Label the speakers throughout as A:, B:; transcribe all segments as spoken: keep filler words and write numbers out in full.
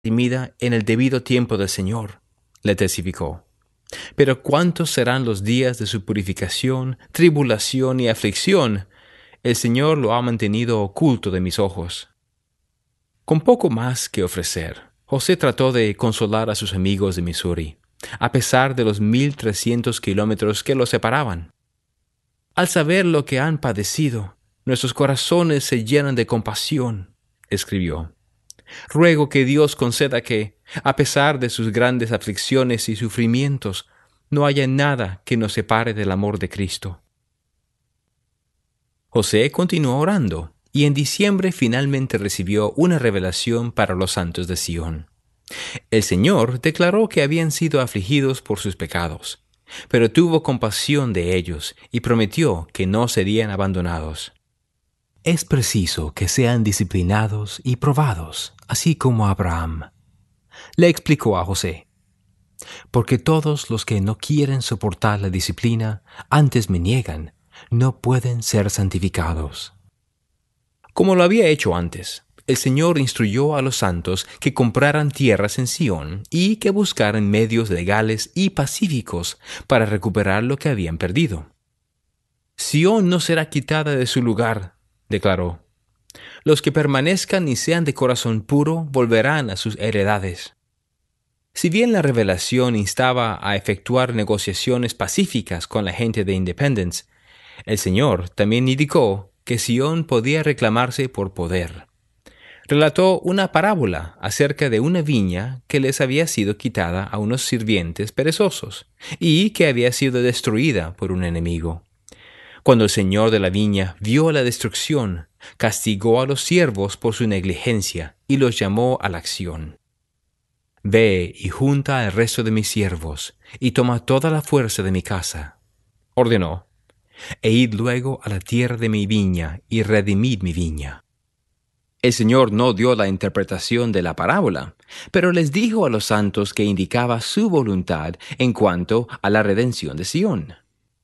A: redimida en el debido tiempo del Señor, le testificó. Pero cuántos serán los días de su purificación, tribulación y aflicción, el Señor lo ha mantenido oculto de mis ojos. Con poco más que ofrecer, José trató de consolar a sus amigos de Missouri, a pesar de los mil trescientos kilómetros que los separaban. Al saber lo que han padecido, nuestros corazones se llenan de compasión, escribió. Ruego que Dios conceda que, a pesar de sus grandes aflicciones y sufrimientos, no haya nada que nos separe del amor de Cristo. José continuó orando, y en diciembre finalmente recibió una revelación para los santos de Sion. El Señor declaró que habían sido afligidos por sus pecados, pero tuvo compasión de ellos y prometió que no serían abandonados. Es preciso que sean disciplinados y probados, así como Abraham. Le explicó a José, porque todos los que no quieren soportar la disciplina, antes me niegan, no pueden ser santificados. Como lo había hecho antes, el Señor instruyó a los santos que compraran tierras en Sion y que buscaran medios legales y pacíficos para recuperar lo que habían perdido. Sion no será quitada de su lugar, declaró. Los que permanezcan y sean de corazón puro volverán a sus heredades. Si bien la revelación instaba a efectuar negociaciones pacíficas con la gente de Independence, el Señor también indicó que Sion podía reclamarse por poder. Relató una parábola acerca de una viña que les había sido quitada a unos sirvientes perezosos y que había sido destruida por un enemigo. Cuando el señor de la viña vio la destrucción, castigó a los siervos por su negligencia y los llamó a la acción. Ve y junta al resto de mis siervos y toma toda la fuerza de mi casa, ordenó, e id luego a la tierra de mi viña y redimid mi viña. El Señor no dio la interpretación de la parábola, pero les dijo a los santos que indicaba su voluntad en cuanto a la redención de Sion.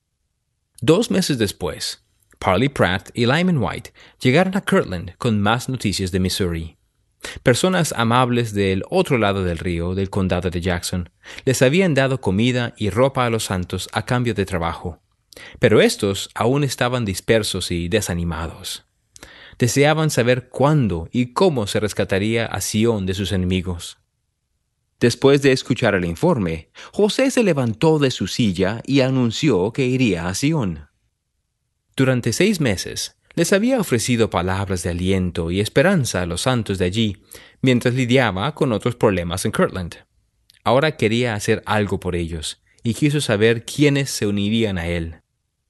A: Dos meses después, Parley Pratt y Lyman White llegaron a Kirtland con más noticias de Missouri. Personas amables del otro lado del río del condado de Jackson les habían dado comida y ropa a los santos a cambio de trabajo, pero estos aún estaban dispersos y desanimados. Deseaban saber cuándo y cómo se rescataría a Sion de sus enemigos. Después de escuchar el informe, José se levantó de su silla y anunció que iría a Sion. Durante seis meses, les había ofrecido palabras de aliento y esperanza a los santos de allí, mientras lidiaba con otros problemas en Kirtland. Ahora quería hacer algo por ellos, y quiso saber quiénes se unirían a él.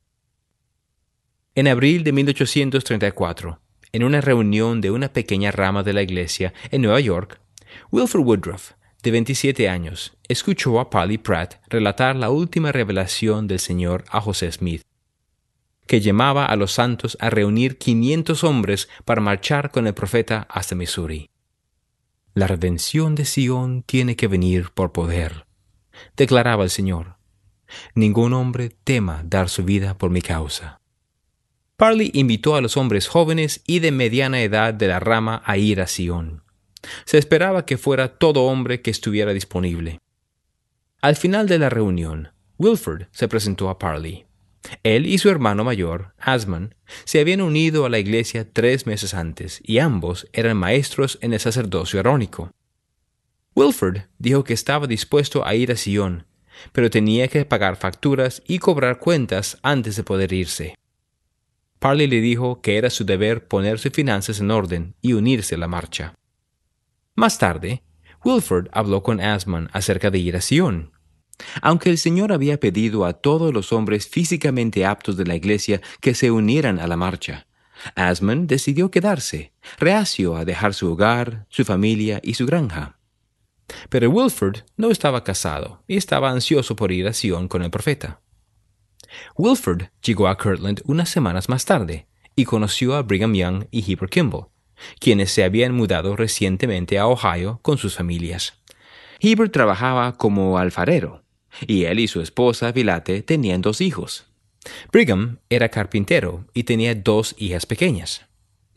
A: En abril de mil ochocientos treinta y cuatro, en una reunión de una pequeña rama de la iglesia en Nueva York, Wilford Woodruff, de veintisiete años, escuchó a Parley Pratt relatar la última revelación del Señor a José Smith, que llamaba a los santos a reunir quinientos hombres para marchar con el profeta hasta Missouri. La redención de Sion tiene que venir por poder, declaraba el Señor. Ningún hombre tema dar su vida por mi causa. Parley invitó a los hombres jóvenes y de mediana edad de la rama a ir a Sion. Se esperaba que fuera todo hombre que estuviera disponible. Al final de la reunión, Wilford se presentó a Parley. Él y su hermano mayor, Asman, se habían unido a la iglesia tres meses antes y ambos eran maestros en el sacerdocio arónico. Wilford dijo que estaba dispuesto a ir a Sion, pero tenía que pagar facturas y cobrar cuentas antes de poder irse. Parley le dijo que era su deber poner sus finanzas en orden y unirse a la marcha. Más tarde, Wilford habló con Asman acerca de ir a Sion. Aunque el Señor había pedido a todos los hombres físicamente aptos de la iglesia que se unieran a la marcha, Asman decidió quedarse, reacio a dejar su hogar, su familia y su granja. Pero Wilford no estaba casado y estaba ansioso por ir a Sion con el profeta. Wilford llegó a Kirtland unas semanas más tarde y conoció a Brigham Young y Heber Kimball, quienes se habían mudado recientemente a Ohio con sus familias. Heber trabajaba como alfarero, y él y su esposa Vilate tenían dos hijos. Brigham era carpintero y tenía dos hijas pequeñas.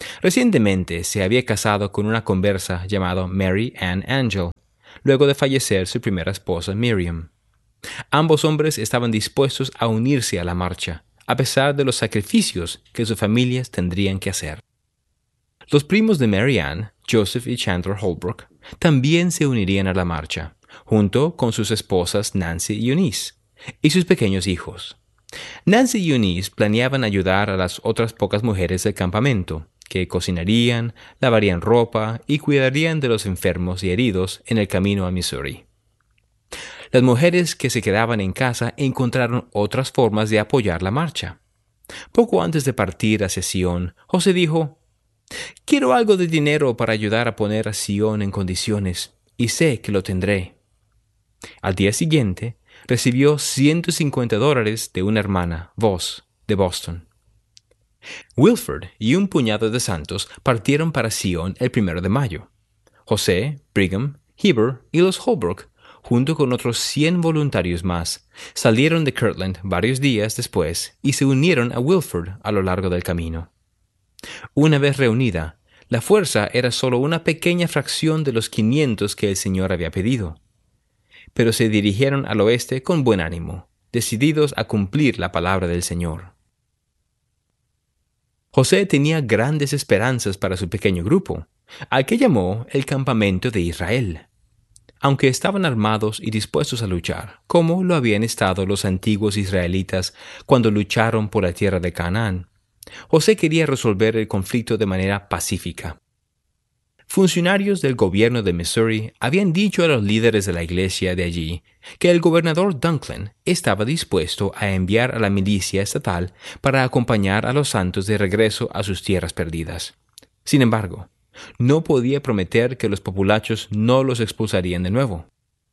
A: Recientemente se había casado con una conversa llamada Mary Ann Angel, luego de fallecer su primera esposa Miriam. Ambos hombres estaban dispuestos a unirse a la marcha, a pesar de los sacrificios que sus familias tendrían que hacer. Los primos de Mary Ann, Joseph y Chandler Holbrook, también se unirían a la marcha, junto con sus esposas Nancy y Eunice, y sus pequeños hijos. Nancy y Eunice planeaban ayudar a las otras pocas mujeres del campamento, que cocinarían, lavarían ropa y cuidarían de los enfermos y heridos en el camino a Missouri. Las mujeres que se quedaban en casa encontraron otras formas de apoyar la marcha. Poco antes de partir hacia Sion, José dijo: «Quiero algo de dinero para ayudar a poner a Sion en condiciones, y sé que lo tendré». Al día siguiente, recibió ciento cincuenta dólares de una hermana, Voss, de Boston. Wilford y un puñado de santos partieron para Sion el primero de mayo. José, Brigham, Heber y los Holbrook, junto con otros cien voluntarios más, salieron de Kirtland varios días después y se unieron a Wilford a lo largo del camino. Una vez reunida, la fuerza era solo una pequeña fracción de los quinientos que el Señor había pedido. Pero se dirigieron al oeste con buen ánimo, decididos a cumplir la palabra del Señor. José tenía grandes esperanzas para su pequeño grupo, al que llamó el Campamento de Israel. Aunque estaban armados y dispuestos a luchar, como lo habían estado los antiguos israelitas cuando lucharon por la tierra de Canaán, José quería resolver el conflicto de manera pacífica. Funcionarios del gobierno de Missouri habían dicho a los líderes de la iglesia de allí que el gobernador Dunklin estaba dispuesto a enviar a la milicia estatal para acompañar a los santos de regreso a sus tierras perdidas. Sin embargo, no podía prometer que los populachos no los expulsarían de nuevo.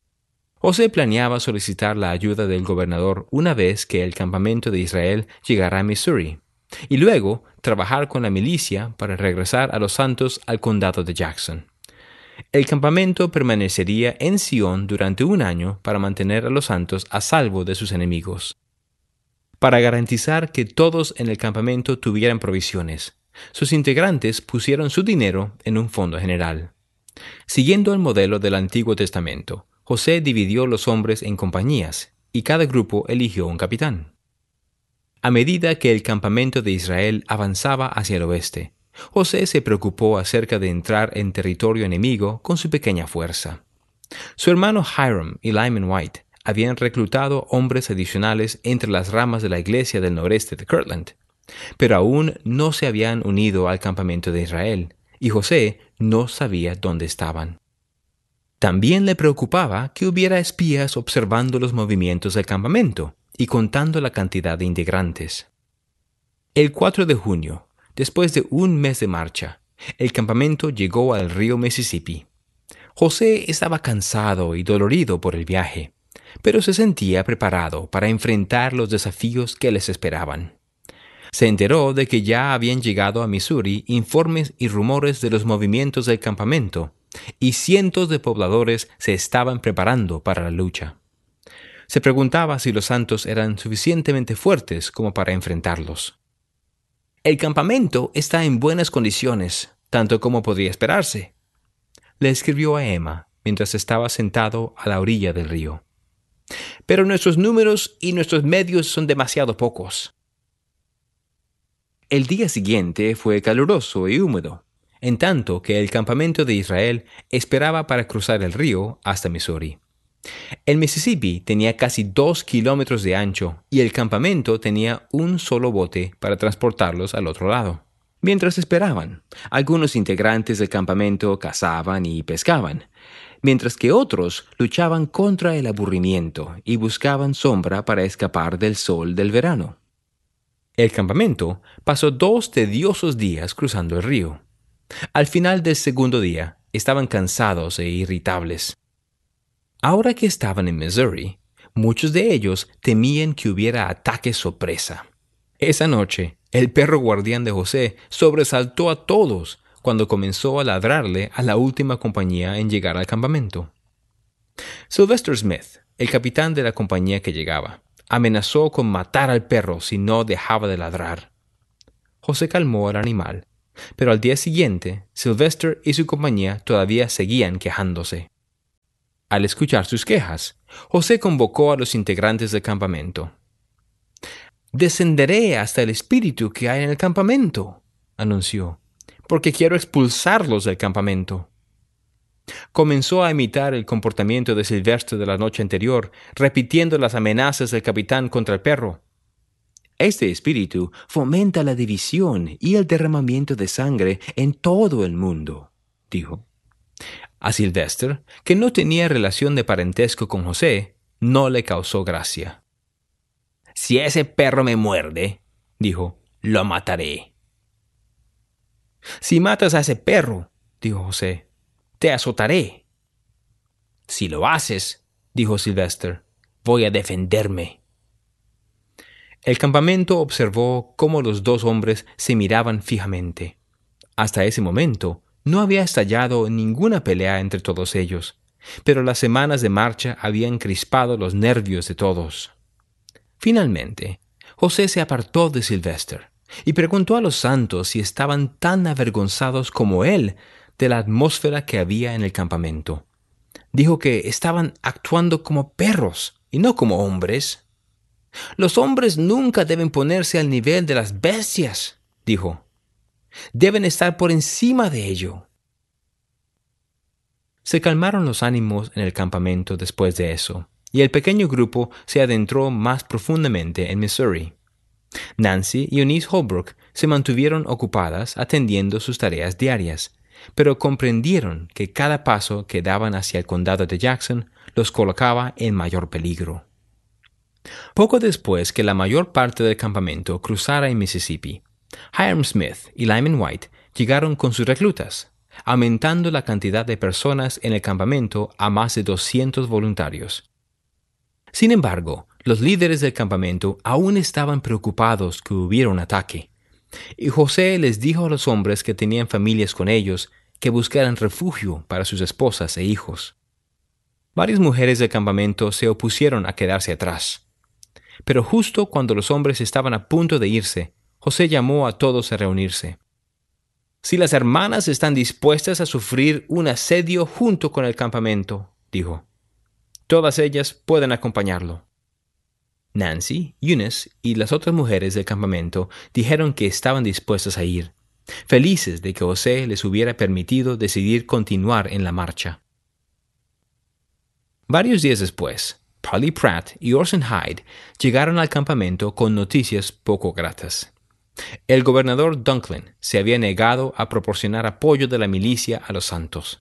A: José planeaba solicitar la ayuda del gobernador una vez que el campamento de Israel llegara a Missouri, y luego trabajar con la milicia para regresar a los santos al condado de Jackson. El campamento permanecería en Sion durante un año para mantener a los santos a salvo de sus enemigos. Para garantizar que todos en el campamento tuvieran provisiones, sus integrantes pusieron su dinero en un fondo general. Siguiendo el modelo del Antiguo Testamento, José dividió los hombres en compañías, y cada grupo eligió un capitán. A medida que el campamento de Israel avanzaba hacia el oeste, José se preocupó acerca de entrar en territorio enemigo con su pequeña fuerza. Su hermano Hiram y Lyman White habían reclutado hombres adicionales entre las ramas de la iglesia del noreste de Kirtland, pero aún no se habían unido al campamento de Israel, y José no sabía dónde estaban. También le preocupaba que hubiera espías observando los movimientos del campamento y contando la cantidad de integrantes. El cuatro de junio, después de un mes de marcha, el campamento llegó al río Mississippi. José estaba cansado y dolorido por el viaje, pero se sentía preparado para enfrentar los desafíos que les esperaban. Se enteró de que ya habían llegado a Missouri informes y rumores de los movimientos del campamento, y cientos de pobladores se estaban preparando para la lucha. Se preguntaba si los santos eran suficientemente fuertes como para enfrentarlos. «El campamento está en buenas condiciones, tanto como podría esperarse», le escribió a Emma mientras estaba sentado a la orilla del río. «Pero nuestros números y nuestros medios son demasiado pocos». El día siguiente fue caluroso y húmedo, en tanto que el campamento de Israel esperaba para cruzar el río hasta Missouri. El Mississippi tenía casi dos kilómetros de ancho y el campamento tenía un solo bote para transportarlos al otro lado. Mientras esperaban, algunos integrantes del campamento cazaban y pescaban, mientras que otros luchaban contra el aburrimiento y buscaban sombra para escapar del sol del verano. El campamento pasó dos tediosos días cruzando el río. Al final del segundo día, estaban cansados e irritables. Ahora que estaban en Missouri, muchos de ellos temían que hubiera ataque sorpresa. Esa noche, el perro guardián de José sobresaltó a todos cuando comenzó a ladrarle a la última compañía en llegar al campamento. Sylvester Smith, el capitán de la compañía que llegaba, amenazó con matar al perro si no dejaba de ladrar. José calmó al animal, Pero al día siguiente, Sylvester y su compañía todavía seguían quejándose. Al escuchar sus quejas, José convocó a los integrantes del campamento. «Descenderé hasta el espíritu que hay en el campamento», anunció, «porque quiero expulsarlos del campamento». Comenzó a imitar el comportamiento de Sylvester de la noche anterior, repitiendo las amenazas del capitán contra el perro. «Este espíritu fomenta la división y el derramamiento de sangre en todo el mundo», dijo. A Sylvester, que no tenía relación de parentesco con José, no le causó gracia. «Si ese perro me muerde», dijo, «lo mataré». «Si matas a ese perro», dijo José, «te azotaré». «Si lo haces», dijo Sylvester, «voy a defenderme». El campamento observó cómo los dos hombres se miraban fijamente. Hasta ese momento no había estallado ninguna pelea entre todos ellos, pero las semanas de marcha habían crispado los nervios de todos. Finalmente, José se apartó de Sylvester y preguntó a los santos si estaban tan avergonzados como él de la atmósfera que había en el campamento. Dijo que estaban actuando como perros y no como hombres. «Los hombres nunca deben ponerse al nivel de las bestias», dijo. «Deben estar por encima de ello». Se calmaron los ánimos en el campamento después de eso, y el pequeño grupo se adentró más profundamente en Missouri. Nancy y Eunice Holbrook se mantuvieron ocupadas atendiendo sus tareas diarias, pero comprendieron que cada paso que daban hacia el condado de Jackson los colocaba en mayor peligro. Poco después que la mayor parte del campamento cruzara el Mississippi, Hiram Smith y Lyman White llegaron con sus reclutas, aumentando la cantidad de personas en el campamento a más de doscientos voluntarios. Sin embargo, los líderes del campamento aún estaban preocupados que hubiera un ataque, y José les dijo a los hombres que tenían familias con ellos que buscaran refugio para sus esposas e hijos. Varias mujeres del campamento se opusieron a quedarse atrás. Pero justo cuando los hombres estaban a punto de irse, José llamó a todos a reunirse. «Si las hermanas están dispuestas a sufrir un asedio junto con el campamento», dijo, «todas ellas pueden acompañarlo». Nancy, Eunice y las otras mujeres del campamento dijeron que estaban dispuestas a ir, felices de que José les hubiera permitido decidir continuar en la marcha. Varios días después, Polly Pratt y Orson Hyde llegaron al campamento con noticias poco gratas. El gobernador Dunklin se había negado a proporcionar apoyo de la milicia a los santos.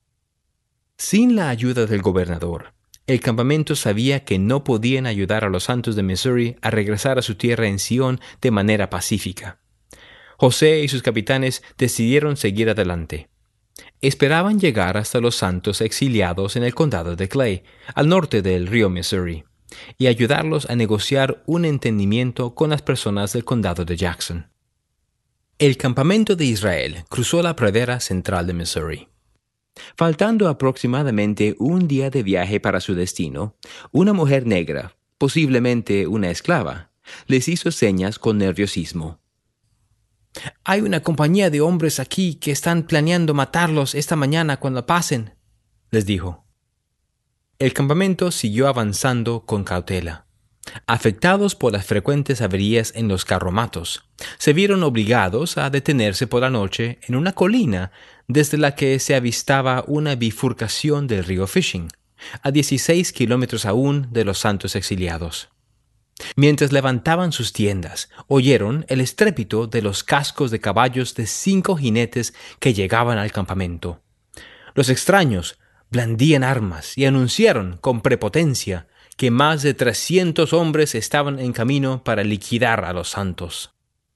A: Sin la ayuda del gobernador, el campamento sabía que no podían ayudar a los santos de Missouri a regresar a su tierra en Sion de manera pacífica. José y sus capitanes decidieron seguir adelante. Esperaban llegar hasta los santos exiliados en el condado de Clay, al norte del río Missouri, y ayudarlos a negociar un entendimiento con las personas del condado de Jackson. El campamento de Israel cruzó la pradera central de Missouri. Faltando aproximadamente un día de viaje para su destino, una mujer negra, posiblemente una esclava, les hizo señas con nerviosismo. «Hay una compañía de hombres aquí que están planeando matarlos esta mañana cuando pasen», les dijo. El campamento siguió avanzando con cautela. Afectados por las frecuentes averías en los carromatos, se vieron obligados a detenerse por la noche en una colina desde la que se avistaba una bifurcación del río Fishing, a dieciséis kilómetros aún de los santos exiliados. Mientras levantaban sus tiendas, oyeron el estrépito de los cascos de caballos de cinco jinetes que llegaban al campamento. Los extraños blandían armas y anunciaron con prepotencia que más de trescientos hombres estaban en camino para liquidar a los santos.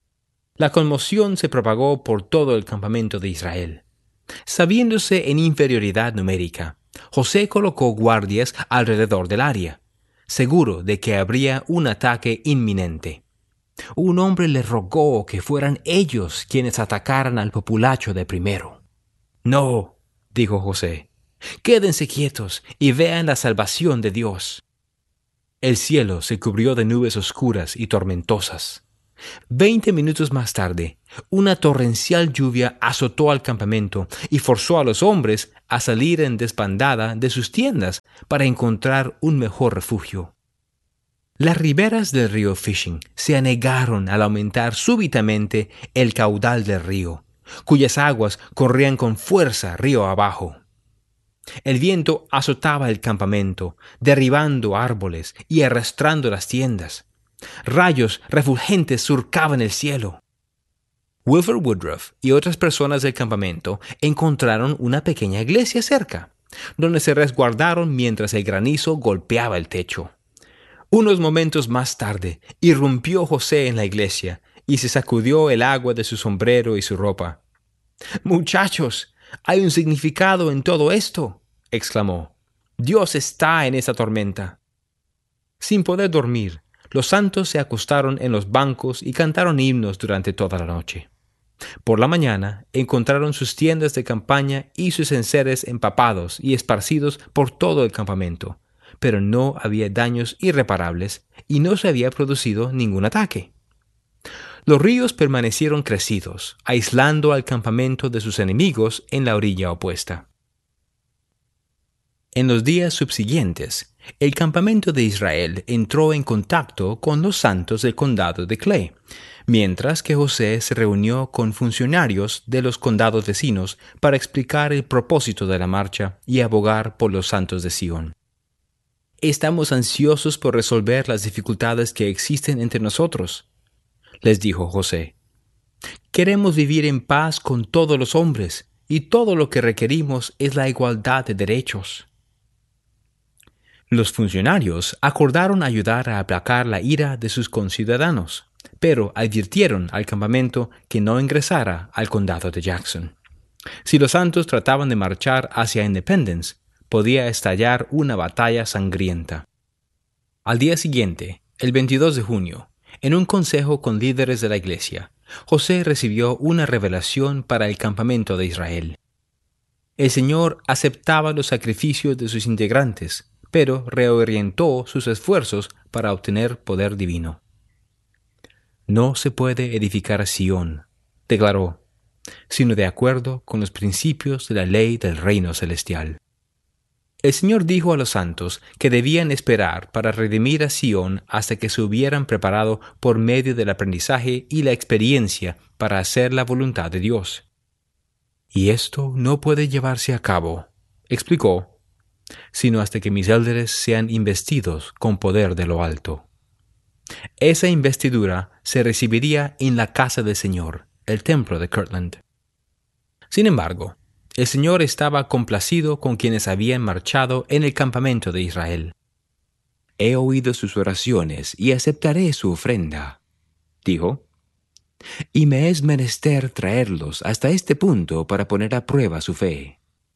A: La conmoción se propagó por todo el campamento de Israel. Sabiéndose en inferioridad numérica, José colocó guardias alrededor del área, seguro de que habría un ataque inminente. Un hombre le rogó que fueran ellos quienes atacaran al populacho de primero. «No», dijo José, «quédense quietos y vean la salvación de Dios». El cielo se cubrió de nubes oscuras y tormentosas. Veinte minutos más tarde, una torrencial lluvia azotó al campamento y forzó a los hombres a salir en desbandada de sus tiendas para encontrar un mejor refugio. Las riberas del río Fishing se anegaron al aumentar súbitamente el caudal del río, cuyas aguas corrían con fuerza río abajo. El viento azotaba el campamento, derribando árboles y arrastrando las tiendas. Rayos refulgentes surcaban el cielo. Wilford Woodruff y otras personas del campamento encontraron una pequeña iglesia cerca, donde se resguardaron mientras el granizo golpeaba el techo. Unos momentos más tarde, irrumpió José en la iglesia y se sacudió el agua de su sombrero y su ropa. «Muchachos, hay un significado en todo esto», exclamó. «Dios está en esa tormenta». Sin poder dormir, los santos se acostaron en los bancos y cantaron himnos durante toda la noche. Por la mañana encontraron sus tiendas de campaña y sus enseres empapados y esparcidos por todo el campamento, pero no había daños irreparables y no se había producido ningún ataque. Los ríos permanecieron crecidos, aislando al campamento de sus enemigos en la orilla opuesta. En los días subsiguientes, el campamento de Israel entró en contacto con los santos del condado de Clay, mientras que José se reunió con funcionarios de los condados vecinos para explicar el propósito de la marcha y abogar por los santos de Sion. «Estamos ansiosos por resolver las dificultades que existen entre nosotros», les dijo José. «Queremos vivir en paz con todos los hombres, y todo lo que requerimos es la igualdad de derechos». Los funcionarios acordaron ayudar a aplacar la ira de sus conciudadanos, pero advirtieron al campamento que no ingresara al condado de Jackson. Si los santos trataban de marchar hacia Independence, podía estallar una batalla sangrienta. Al día siguiente, el veintidós de junio, en un consejo con líderes de la iglesia, José recibió una revelación para el campamento de Israel. El Señor aceptaba los sacrificios de sus integrantes, pero reorientó sus esfuerzos para obtener poder divino. «No se puede edificar Sion», declaró, «sino de acuerdo con los principios de la ley del reino celestial». El Señor dijo a los santos que debían esperar para redimir a Sion hasta que se hubieran preparado por medio del aprendizaje y la experiencia para hacer la voluntad de Dios. «Y esto no puede llevarse a cabo», explicó, «sino hasta que mis élderes sean investidos con poder de lo alto». Esa investidura se recibiría en la casa del Señor, el templo de Kirtland. Sin embargo, el Señor estaba complacido con quienes habían marchado en el campamento de Israel. «He oído sus oraciones y aceptaré su ofrenda», dijo, «y me es menester traerlos hasta este punto para poner a prueba su fe».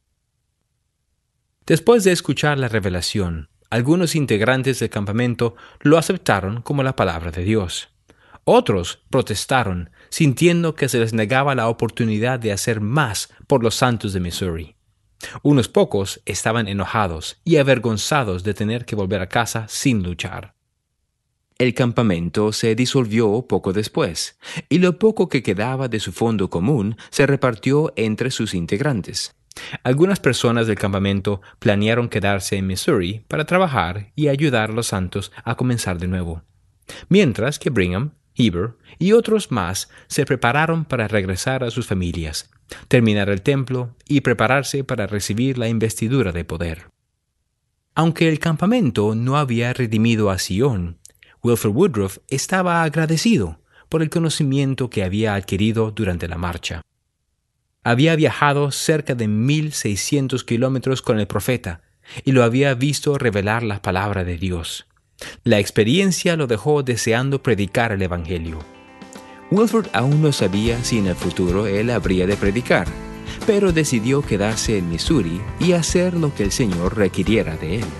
A: Después de escuchar la revelación, algunos integrantes del campamento lo aceptaron como la palabra de Dios. Otros protestaron, sintiendo que se les negaba la oportunidad de hacer más por los santos de Missouri. Unos pocos estaban enojados y avergonzados de tener que volver a casa sin luchar. El campamento se disolvió poco después, y lo poco que quedaba de su fondo común se repartió entre sus integrantes. Algunas personas del campamento planearon quedarse en Missouri para trabajar y ayudar a los santos a comenzar de nuevo, mientras que Brigham, Heber y otros más se prepararon para regresar a sus familias, terminar el templo y prepararse para recibir la investidura de poder. Aunque el campamento no había redimido a Sion, Wilford Woodruff estaba agradecido por el conocimiento que había adquirido durante la marcha. Había viajado cerca de mil seiscientos kilómetros con el profeta y lo había visto revelar la palabra de Dios. La experiencia lo dejó deseando predicar el Evangelio. Wilford aún no sabía si en el futuro él habría de predicar, pero decidió quedarse en Missouri y hacer lo que el Señor requiriera de él.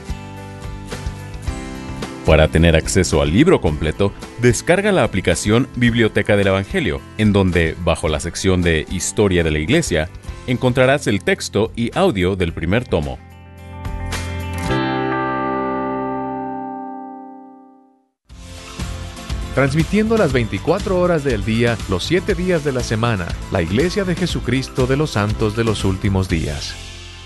B: Para tener acceso al libro completo, descarga la aplicación Biblioteca del Evangelio, en donde, bajo la sección de Historia de la Iglesia, encontrarás el texto y audio del primer tomo.
C: Transmitiendo las veinticuatro horas del día, los siete días de la semana, la Iglesia de Jesucristo de los Santos de los Últimos Días.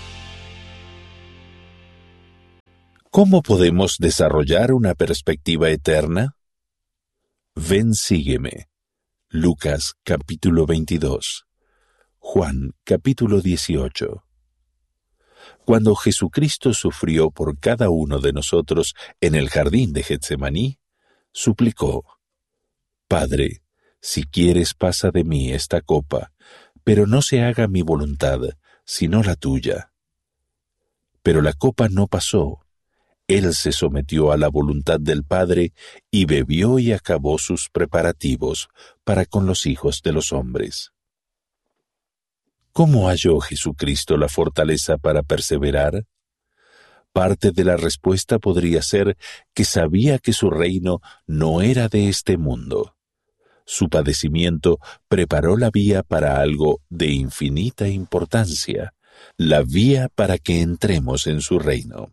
D: ¿Cómo podemos desarrollar una perspectiva eterna? Ven, sígueme. Lucas capítulo veintidós. Juan capítulo dieciocho. Cuando Jesucristo sufrió por cada uno de nosotros en el jardín de Getsemaní, suplicó: Padre, si quieres pasa de mí esta copa, pero no se haga mi voluntad, sino la tuya. Pero la copa no pasó. Él se sometió a la voluntad del Padre y bebió y acabó sus preparativos para con los hijos de los hombres. ¿Cómo halló Jesucristo la fortaleza para perseverar? Parte de la respuesta podría ser que sabía que su reino no era de este mundo. Su padecimiento preparó la vía para algo de infinita importancia, la vía para que entremos en su reino.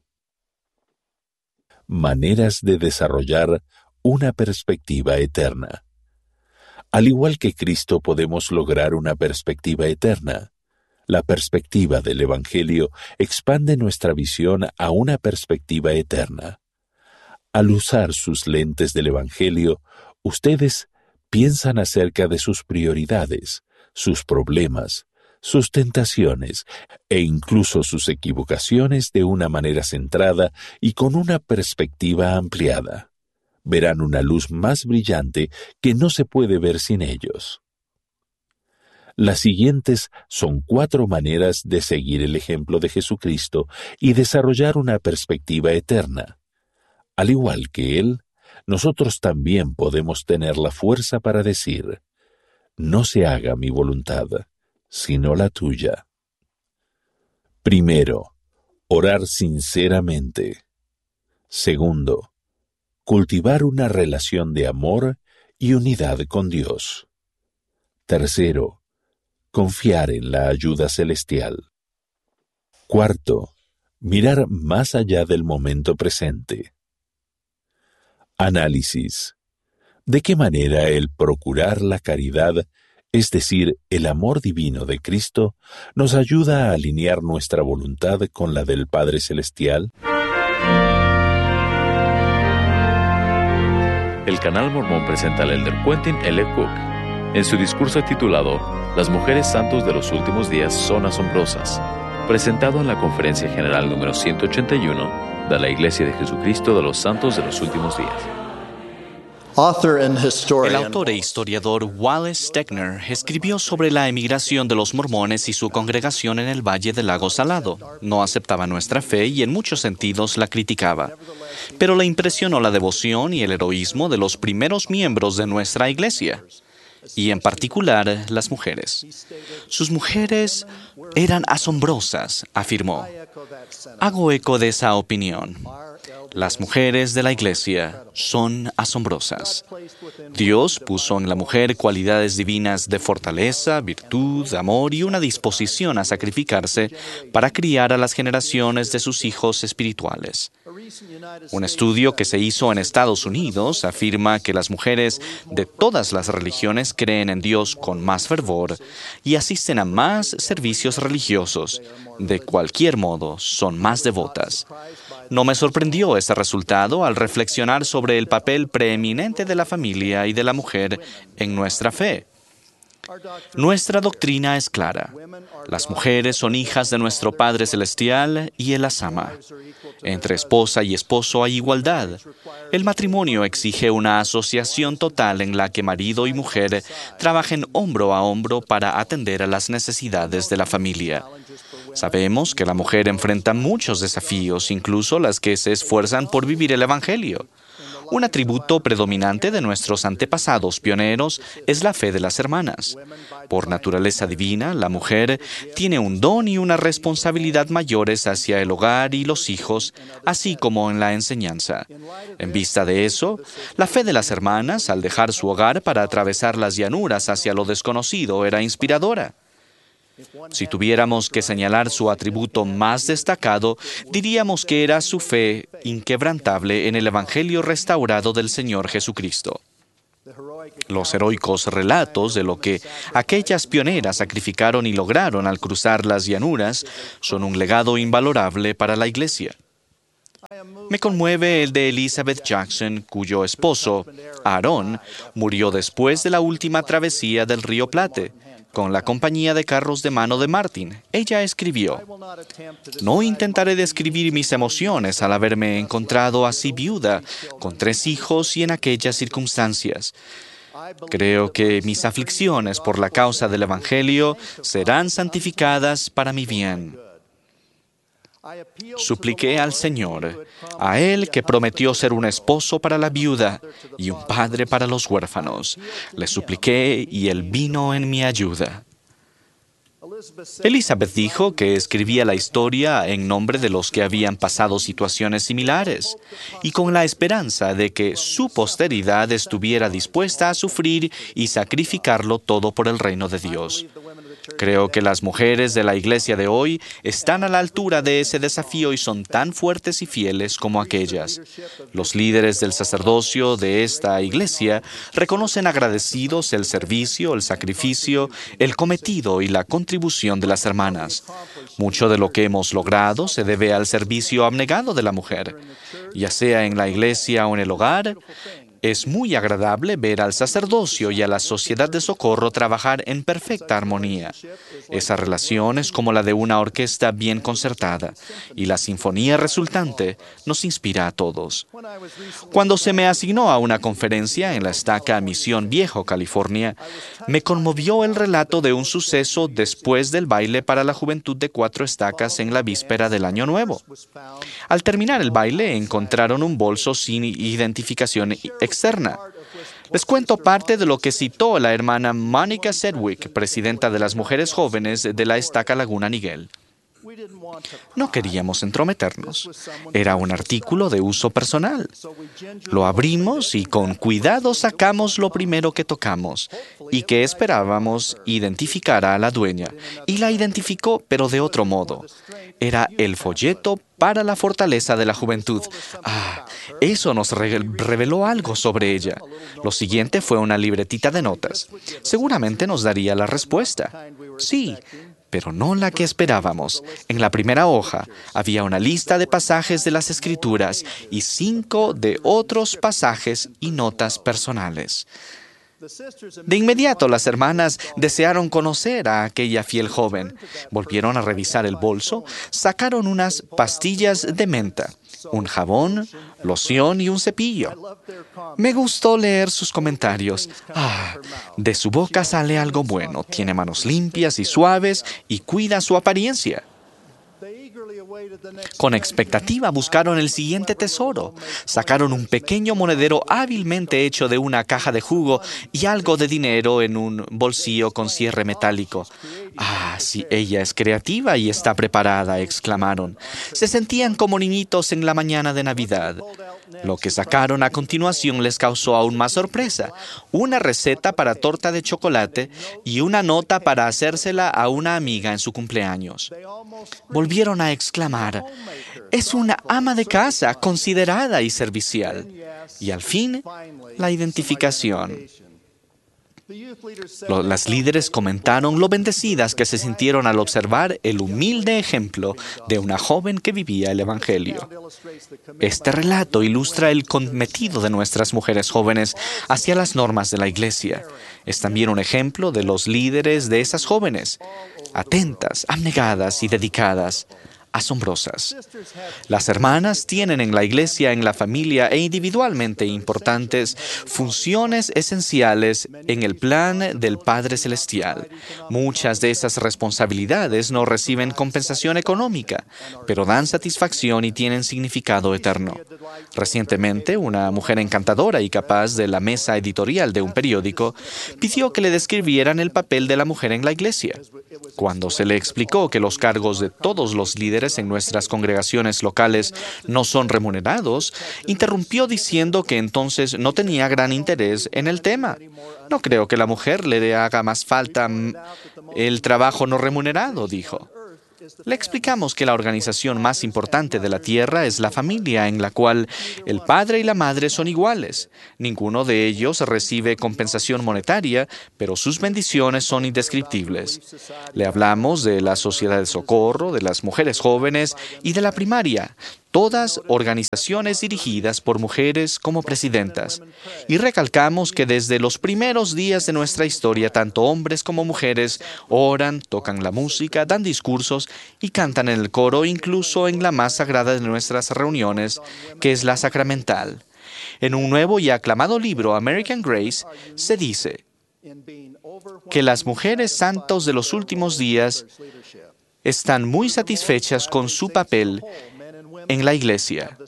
D: Maneras de desarrollar una perspectiva eterna. Al igual que Cristo, podemos lograr una perspectiva eterna. La perspectiva del Evangelio expande nuestra visión a una perspectiva eterna. Al usar sus lentes del Evangelio, ustedes piensan acerca de sus prioridades, sus problemas, sus tentaciones e incluso sus equivocaciones de una manera centrada y con una perspectiva ampliada. Verán una luz más brillante que no se puede ver sin ellos. Las siguientes son cuatro maneras de seguir el ejemplo de Jesucristo y desarrollar una perspectiva eterna. Al igual que Él, nosotros también podemos tener la fuerza para decir: no se haga mi voluntad, sino la tuya. Primero, orar sinceramente. Segundo, cultivar una relación de amor y unidad con Dios. Tercero, confiar en la ayuda celestial. Cuarto, mirar más allá del momento presente. Análisis. ¿De qué manera el procurar la caridad, es decir, el amor divino de Cristo, nos ayuda a alinear nuestra voluntad con la del Padre Celestial?
B: El Canal Mormón presenta al Elder Quentin L. Cook en su discurso titulado Las mujeres santos de los últimos días son asombrosas, presentado en la Conferencia General número ciento ochenta y uno de la Iglesia de Jesucristo de los Santos de los Últimos Días.
E: El autor e historiador Wallace Stegner escribió sobre la emigración de los mormones y su congregación en el Valle del Lago Salado. No aceptaba nuestra fe y en muchos sentidos la criticaba. Pero le impresionó la devoción y el heroísmo de los primeros miembros de nuestra iglesia, y en particular las mujeres. Sus mujeres eran asombrosas, afirmó. Hago eco de esa opinión. Las mujeres de la iglesia son asombrosas. Dios puso en la mujer cualidades divinas de fortaleza, virtud, amor y una disposición a sacrificarse para criar a las generaciones de sus hijos espirituales. Un estudio que se hizo en Estados Unidos afirma que las mujeres de todas las religiones creen en Dios con más fervor y asisten a más servicios religiosos. De cualquier modo, son más devotas. No me sorprendió ese resultado al reflexionar sobre el papel preeminente de la familia y de la mujer en nuestra fe. Nuestra doctrina es clara. Las mujeres son hijas de nuestro Padre Celestial y Él las ama. Entre esposa y esposo hay igualdad. El matrimonio exige una asociación total en la que marido y mujer trabajen hombro a hombro para atender a las necesidades de la familia. Sabemos que la mujer enfrenta muchos desafíos, incluso las que se esfuerzan por vivir el Evangelio. Un atributo predominante de nuestros antepasados pioneros es la fe de las hermanas. Por naturaleza divina, la mujer tiene un don y una responsabilidad mayores hacia el hogar y los hijos, así como en la enseñanza. En vista de eso, la fe de las hermanas, al dejar su hogar para atravesar las llanuras hacia lo desconocido, era inspiradora. Si tuviéramos que señalar su atributo más destacado, diríamos que era su fe inquebrantable en el Evangelio restaurado del Señor Jesucristo. Los heroicos relatos de lo que aquellas pioneras sacrificaron y lograron al cruzar las llanuras son un legado invalorable para la Iglesia. Me conmueve el de Elizabeth Jackson, cuyo esposo, Aarón, murió después de la última travesía del río Platte, con la compañía de carros de mano de Martin. Ella escribió: "No intentaré describir mis emociones al haberme encontrado así viuda, con tres hijos y en aquellas circunstancias. Creo que mis aflicciones por la causa del Evangelio serán santificadas para mi bien. Supliqué al Señor, a Él que prometió ser un esposo para la viuda y un padre para los huérfanos. Le supliqué y Él vino en mi ayuda". Elizabeth dijo que escribía la historia en nombre de los que habían pasado situaciones similares y con la esperanza de que su posteridad estuviera dispuesta a sufrir y sacrificarlo todo por el reino de Dios. Creo que las mujeres de la Iglesia de hoy están a la altura de ese desafío y son tan fuertes y fieles como aquellas. Los líderes del sacerdocio de esta Iglesia reconocen agradecidos el servicio, el sacrificio, el cometido y la contribución de las hermanas. Mucho de lo que hemos logrado se debe al servicio abnegado de la mujer, ya sea en la Iglesia o en el hogar. Es muy agradable ver al sacerdocio y a la sociedad de socorro trabajar en perfecta armonía. Esa relación es como la de una orquesta bien concertada, y la sinfonía resultante nos inspira a todos. Cuando se me asignó a una conferencia en la estaca Misión Viejo, California, me conmovió el relato de un suceso después del baile para la juventud de Cuatro Estacas en la víspera del Año Nuevo. Al terminar el baile, encontraron un bolso sin identificación externa. Les cuento parte de lo que citó la hermana Monica Sedgwick, presidenta de las mujeres jóvenes de la estaca Laguna Niguel. No queríamos entrometernos. Era un artículo de uso personal. Lo abrimos y con cuidado sacamos lo primero que tocamos y que esperábamos identificara a la dueña. Y la identificó, pero de otro modo. Era el folleto para la fortaleza de la juventud. Ah, eso nos re- reveló algo sobre ella. Lo siguiente fue una libretita de notas. Seguramente nos daría la respuesta. Sí, pero no la que esperábamos. En la primera hoja había una lista de pasajes de las Escrituras y cinco de otros pasajes y notas personales. De inmediato las hermanas desearon conocer a aquella fiel joven. Volvieron a revisar el bolso, sacaron unas pastillas de menta, un jabón, loción y un cepillo. Me gustó leer sus comentarios. Ah, de su boca sale algo bueno, tiene manos limpias y suaves y cuida su apariencia. Con expectativa buscaron el siguiente tesoro. Sacaron un pequeño monedero hábilmente hecho de una caja de jugo y algo de dinero en un bolsillo con cierre metálico. «Ah, sí, ella es creativa y está preparada», exclamaron. Se sentían como niñitos en la mañana de Navidad. Lo que sacaron a continuación les causó aún más sorpresa. Una receta para torta de chocolate y una nota para hacérsela a una amiga en su cumpleaños. Volvieron a exclamar: «Es una ama de casa, considerada y servicial». Y al fin, la identificación. Las líderes comentaron lo bendecidas que se sintieron al observar el humilde ejemplo de una joven que vivía el Evangelio. Este relato ilustra el cometido de nuestras mujeres jóvenes hacia las normas de la Iglesia. Es también un ejemplo de los líderes de esas jóvenes, atentas, abnegadas y dedicadas. Asombrosas. Las hermanas tienen en la Iglesia, en la familia e individualmente importantes funciones esenciales en el plan del Padre Celestial. Muchas de esas responsabilidades no reciben compensación económica, pero dan satisfacción y tienen significado eterno. Recientemente, una mujer encantadora y capaz de la mesa editorial de un periódico pidió que le describieran el papel de la mujer en la Iglesia. Cuando se le explicó que los cargos de todos los líderes en nuestras congregaciones locales no son remunerados, interrumpió diciendo que entonces no tenía gran interés en el tema. No creo que la mujer le haga más falta el trabajo no remunerado, dijo. Le explicamos que la organización más importante de la tierra es la familia, en la cual el padre y la madre son iguales. Ninguno de ellos recibe compensación monetaria, pero sus bendiciones son indescriptibles. Le hablamos de la sociedad de socorro, de las mujeres jóvenes y de la primaria. Todas organizaciones dirigidas por mujeres como presidentas. Y recalcamos que desde los primeros días de nuestra historia, tanto hombres como mujeres oran, tocan la música, dan discursos y cantan en el coro, incluso en la más sagrada de nuestras reuniones, que es la sacramental. En un nuevo y aclamado libro, American Grace, se dice que las mujeres santos de los últimos días están muy satisfechas con su papel en la iglesia.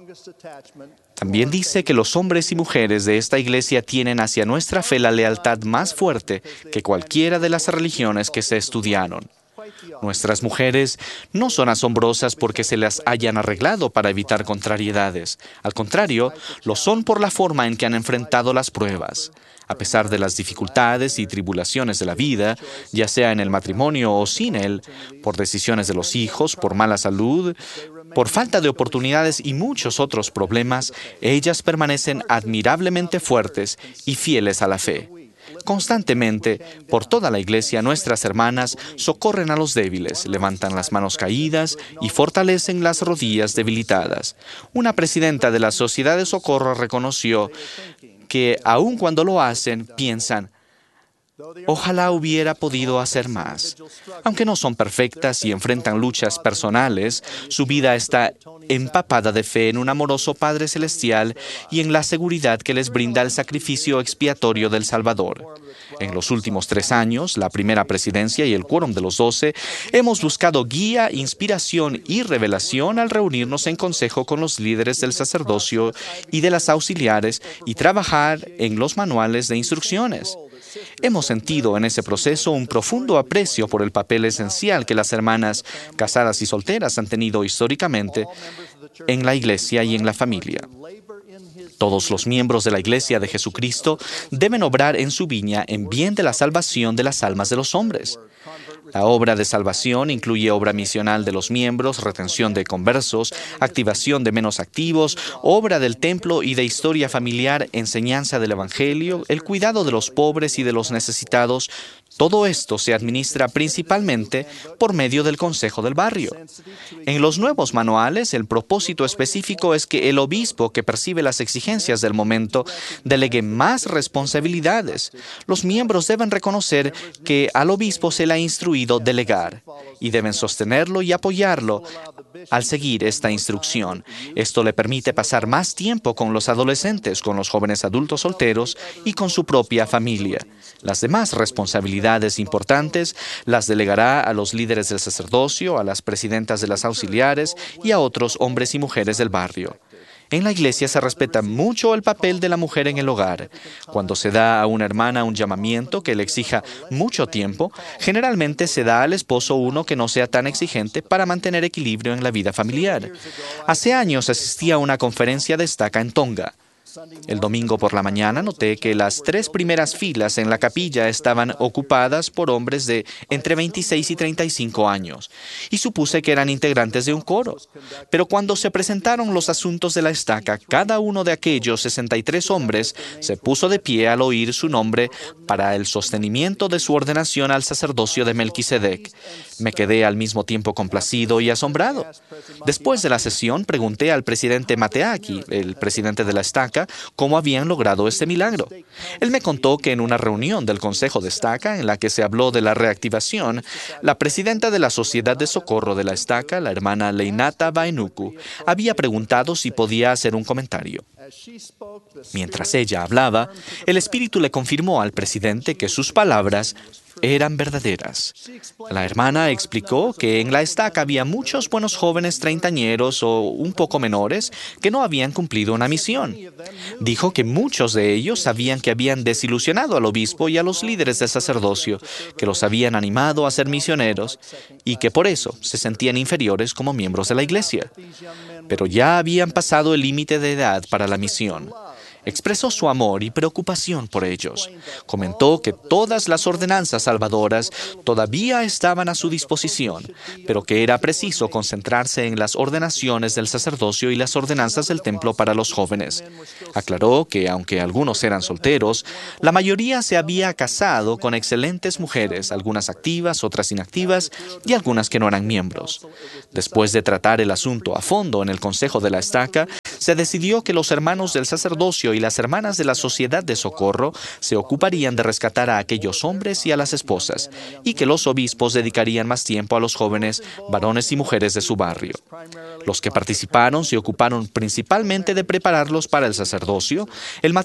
E: También dice que los hombres y mujeres de esta iglesia tienen hacia nuestra fe la lealtad más fuerte que cualquiera de las religiones que se estudiaron. Nuestras mujeres no son asombrosas porque se las hayan arreglado para evitar contrariedades. Al contrario, lo son por la forma en que han enfrentado las pruebas. A pesar de las dificultades y tribulaciones de la vida, ya sea en el matrimonio o sin él, por decisiones de los hijos, por mala salud, por falta de oportunidades y muchos otros problemas, ellas permanecen admirablemente fuertes y fieles a la fe. Constantemente, por toda la iglesia, nuestras hermanas socorren a los débiles, levantan las manos caídas y fortalecen las rodillas debilitadas. Una presidenta de la Sociedad de Socorro reconoció que, aun cuando lo hacen, piensan, ojalá hubiera podido hacer más. Aunque no son perfectas y enfrentan luchas personales, su vida está empapada de fe en un amoroso Padre Celestial y en la seguridad que les brinda el sacrificio expiatorio del Salvador. En los últimos tres años, la primera presidencia y el quórum de los doce, hemos buscado guía, inspiración y revelación al reunirnos en consejo con los líderes del sacerdocio y de las auxiliares y trabajar en los manuales de instrucciones. Hemos sentido en ese proceso un profundo aprecio por el papel esencial que las hermanas casadas y solteras han tenido históricamente en la iglesia y en la familia. Todos los miembros de la Iglesia de Jesucristo deben obrar en su viña en bien de la salvación de las almas de los hombres. La obra de salvación incluye obra misional de los miembros, retención de conversos, activación de menos activos, obra del templo y de historia familiar, enseñanza del Evangelio, el cuidado de los pobres y de los necesitados. Todo esto se administra principalmente por medio del Consejo del Barrio. En los nuevos manuales, el propósito específico es que el obispo que percibe las exigencias del momento delegue más responsabilidades. Los miembros deben reconocer que al obispo se le ha instruido delegar y deben sostenerlo y apoyarlo al seguir esta instrucción. Esto le permite pasar más tiempo con los adolescentes, con los jóvenes adultos solteros y con su propia familia. Las demás responsabilidades importantes las delegará a los líderes del sacerdocio, a las presidentas de las auxiliares y a otros hombres y mujeres del barrio. En la iglesia se respeta mucho el papel de la mujer en el hogar. Cuando se da a una hermana un llamamiento que le exija mucho tiempo, generalmente se da al esposo uno que no sea tan exigente para mantener equilibrio en la vida familiar. Hace años asistí a una conferencia de estaca en Tonga. El domingo por la mañana noté que las tres primeras filas en la capilla estaban ocupadas por hombres de entre veintiséis y treinta y cinco años, y supuse que eran integrantes de un coro. Pero cuando se presentaron los asuntos de la estaca, cada uno de aquellos sesenta y tres hombres se puso de pie al oír su nombre para el sostenimiento de su ordenación al sacerdocio de Melquisedec. Me quedé al mismo tiempo complacido y asombrado. Después de la sesión, pregunté al presidente Mateaki, el presidente de la estaca, cómo habían logrado este milagro. Él me contó que en una reunión del Consejo de Estaca, en la que se habló de la reactivación, la presidenta de la Sociedad de Socorro de la Estaca, la hermana Leinata Vainuku, había preguntado si podía hacer un comentario. Mientras ella hablaba, el Espíritu le confirmó al presidente que sus palabras eran verdaderas. La hermana explicó que en la estaca había muchos buenos jóvenes treintañeros o un poco menores que no habían cumplido una misión. Dijo que muchos de ellos sabían que habían desilusionado al obispo y a los líderes del sacerdocio, que los habían animado a ser misioneros y que por eso se sentían inferiores como miembros de la iglesia. Pero ya habían pasado el límite de edad para la misión. Expresó su amor y preocupación por ellos. Comentó que todas las ordenanzas salvadoras todavía estaban a su disposición, pero que era preciso concentrarse en las ordenaciones del sacerdocio y las ordenanzas del templo para los jóvenes. Aclaró que, aunque algunos eran solteros, la mayoría se había casado con excelentes mujeres, algunas activas, otras inactivas y algunas que no eran miembros. Después de tratar el asunto a fondo en el Consejo de la Estaca, se decidió que los hermanos del sacerdocio y las hermanas de la Sociedad de Socorro se ocuparían de rescatar a aquellos hombres y a las esposas, y que los obispos dedicarían más tiempo a los jóvenes, varones y mujeres de su barrio. Los que participaron se ocuparon principalmente de prepararlos para el sacerdocio, el